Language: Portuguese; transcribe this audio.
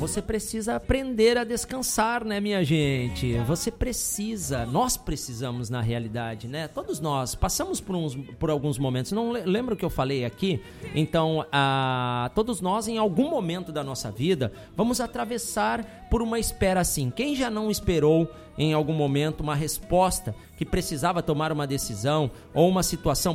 Você precisa aprender a descansar, né, minha gente? Nós precisamos, na realidade, né? Todos nós passamos por alguns momentos. Não lembra o que eu falei aqui? Então, todos nós, em algum momento da nossa vida, vamos atravessar por uma espera assim. Quem já não esperou em algum momento uma resposta que precisava tomar uma decisão ou uma situação?